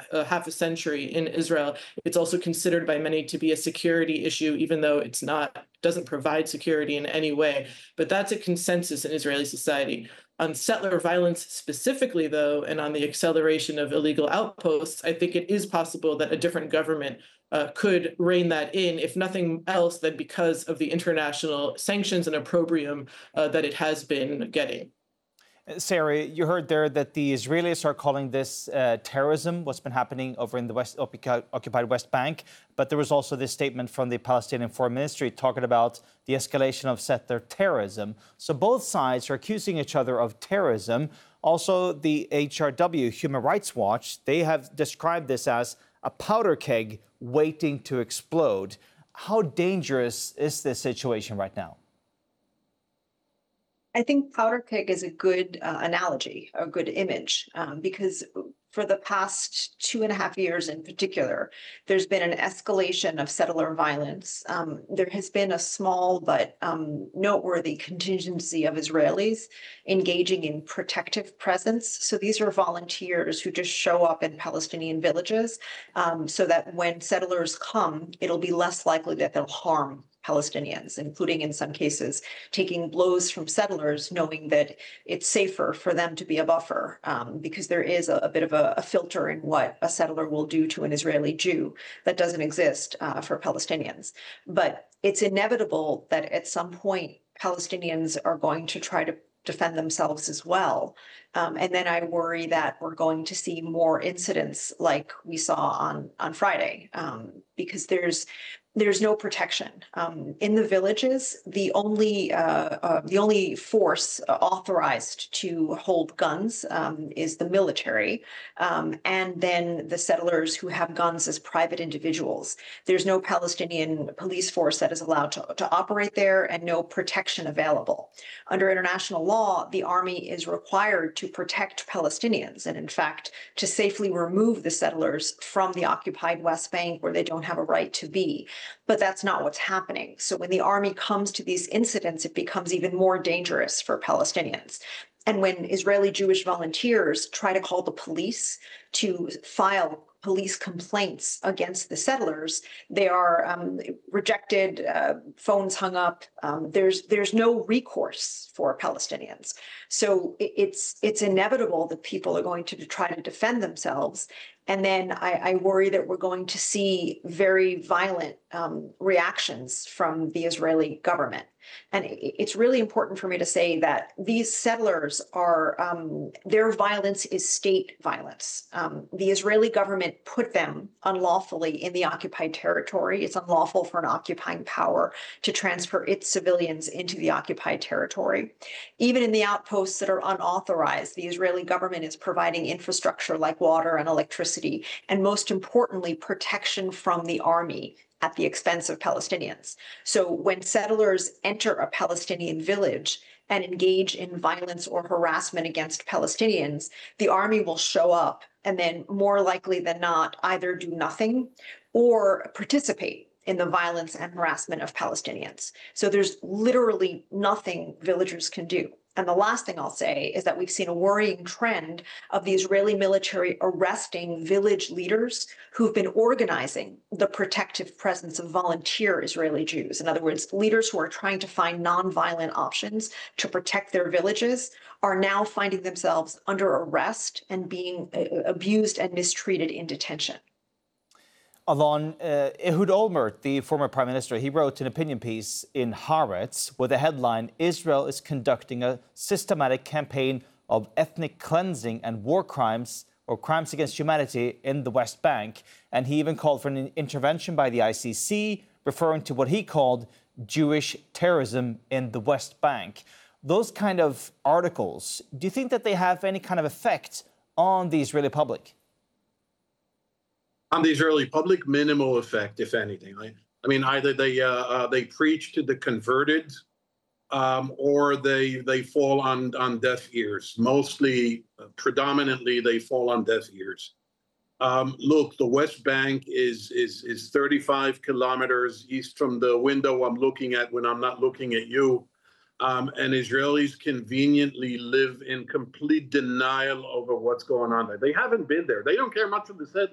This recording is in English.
half a century in Israel. It's also considered by many to be a security issue, even though it's not, doesn't provide security in any way. But that's a consensus in Israeli society. On settler violence specifically, though, and on the acceleration of illegal outposts, I think it is possible that a different government could rein that in, if nothing else, than because of the international sanctions and opprobrium that it has been getting. Sarah, you heard there that the Israelis are calling this terrorism, what's been happening over in the occupied West Bank. But there was also this statement from the Palestinian Foreign Ministry talking about the escalation of settler terrorism. So both sides are accusing each other of terrorism. Also, the HRW, Human Rights Watch, they have described this as a powder keg waiting to explode. How dangerous is this situation right now? I think powder keg is a good analogy, a good image, because for the past 2.5 years in particular, there's been an escalation of settler violence. There has been a small but noteworthy contingency of Israelis engaging in protective presence. So these are volunteers who just show up in Palestinian villages so that when settlers come, it'll be less likely that they'll harm Palestinians, including in some cases taking blows from settlers, knowing that it's safer for them to be a buffer, because there is a bit of a filter in what a settler will do to an Israeli Jew that doesn't exist for Palestinians. But it's inevitable that at some point Palestinians are going to try to defend themselves as well. And then I worry that we're going to see more incidents like we saw on Friday, because there's no protection in the villages. The only force authorized to hold guns is the military, and then the settlers who have guns as private individuals. There's no Palestinian police force that is allowed to operate there, and no protection available. Under international law, the army is required to protect Palestinians, and in fact, to safely remove the settlers from the occupied West Bank where they don't have a right to be. But that's not what's happening. So when the army comes to these incidents, it becomes even more dangerous for Palestinians. And when Israeli Jewish volunteers try to call the police to file police complaints against the settlers, they are rejected, phones hung up. There's no recourse for Palestinians. So it's inevitable that people are going to try to defend themselves. And then I worry that we're going to see very violent reactions from the Israeli government. And it's really important for me to say that these settlers are, their violence is state violence. The Israeli government put them unlawfully in the occupied territory. It's unlawful for an occupying power to transfer its civilians into the occupied territory. Even in the outposts that are unauthorized, the Israeli government is providing infrastructure like water and electricity, and most importantly, protection from the army at the expense of Palestinians. So when settlers enter a Palestinian village and engage in violence or harassment against Palestinians, the army will show up and then, more likely than not, either do nothing or participate in the violence and harassment of Palestinians. So there's literally nothing villagers can do. And the last thing I'll say is that we've seen a worrying trend of the Israeli military arresting village leaders who've been organizing the protective presence of volunteer Israeli Jews. In other words, leaders who are trying to find nonviolent options to protect their villages are now finding themselves under arrest and being abused and mistreated in detention. Alon, Ehud Olmert, the former prime minister, he wrote an opinion piece in Haaretz with the headline, "Israel is conducting a systematic campaign of ethnic cleansing and war crimes or crimes against humanity in the West Bank." And he even called for an intervention by the ICC, referring to what he called Jewish terrorism in the West Bank. Those kind of articles, do you think that they have any kind of effect on the Israeli public? On the Israeli public, minimal effect, if anything. I mean, either they preach to the converted, or they fall on deaf ears. Mostly, predominantly, they fall on deaf ears. Look, the West Bank is 35 kilometers east from the window I'm looking at when I'm not looking at you. And Israelis conveniently live in complete denial over what's going on there. They haven't been there. They don't care much what the